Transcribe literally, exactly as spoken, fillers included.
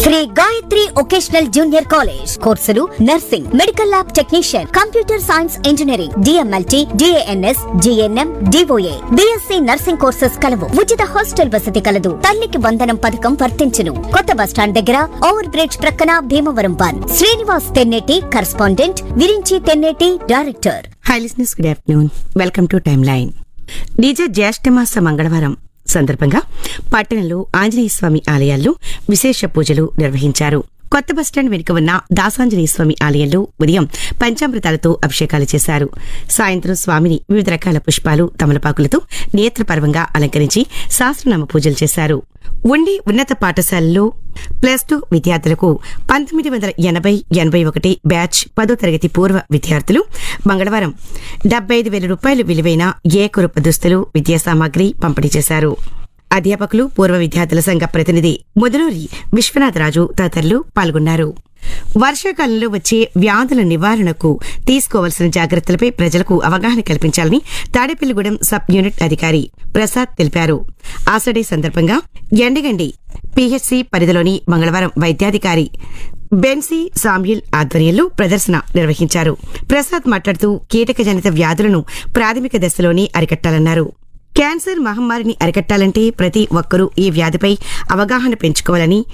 Shri Gayatri vocational junior college. కోర్సులు nursing, medical lab technician, computer science engineering, DMLT, DNS, GNM, DOA, BSc nursing courses కలవు. ఉచిత hostel వసతి కలదు. తల్లికి వందనం పథకం వర్తించును. కొత్త బస్టాండ్ దగ్గర ఓవర్ బ్రిడ్జ్ ప్రక్కన Bhimavaram one. Srinivas Tenneti correspondent, Virinchi Tenneti director. High listeners, good afternoon. Welcome to time line. నిజ జ్యేష్ఠమాస మంగళవారం సందర్భంగా పట్టణంలో ఆంజనేయ స్వామి ఆలయాల్లో విశేష పూజలు నిర్వహించారు. కొత్త బస్టాండ్ వెనుక ఉన్న దాసాంజనేయ స్వామి ఆలయంలో ఉదయం పంచామృతాలతో అభిషేకాలు చేశారు. సాయంత్రం స్వామిని వివిధ రకాల పుష్పాలు, తమలపాకులతో నేత్రపర్వంగా అలంకరించి సహస్రనామ పూజలు చేశారు. ఉండి ఉన్నత పాఠశాలలో ప్లస్ టూ విద్యార్థులకు పంతొమ్మిది వందల ఎనభై ఎనభై ఒకటి బ్యాచ్ పదో తరగతి పూర్వ విద్యార్థులు మంగళవారం డెబ్బై ఐదు వేల రూపాయలు విలువైన ఏకరూప దుస్తులు, విద్యా సామాగ్రి పంపిణీ చేశారు. అధ్యాపకులు, పూర్వ విద్యార్థుల సంఘ ప్రతినిధి ముదనూరి విశ్వనాథరాజు తదితరులు పాల్గొన్నారు. వర్షాకాలంలో వచ్చే వ్యాధుల నివారణకు తీసుకోవాల్సిన జాగ్రత్తలపై ప్రజలకు అవగాహన కల్పించాలని తాడేపల్లిగూడెం సబ్ యూనిట్ అధికారి ప్రసాద్ తెలిపారు. ఆసడే సందర్భంగా ఎండగండి పీహెచ్సీ పరిధిలోని మంగళవారం వైద్యాధికారి బెన్సీ సామ్యుల్ ఆధ్వర్యంలో ప్రదర్శన నిర్వహించారు. ప్రసాద్ మాట్లాడుతూ కీటకజనిత వ్యాధులను ప్రాథమిక దశలోనే అరికట్టాలన్నారు. క్యాన్సర్ మహమ్మారిని అరికట్టాలంటే ప్రతి ఒక్కరూ ఈ వ్యాధిపై అవగాహన పెంచుకోవాలని,